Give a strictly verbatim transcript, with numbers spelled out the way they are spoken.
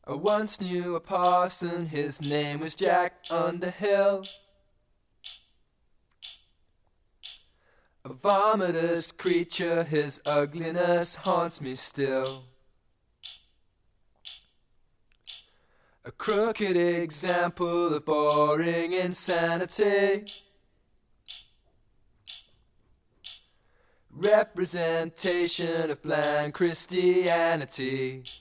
I once knew a parson, his name was Jack Underhill. A vomitous creature, his ugliness haunts me still. A crooked example of boring insanity. Representation of bland Christianity.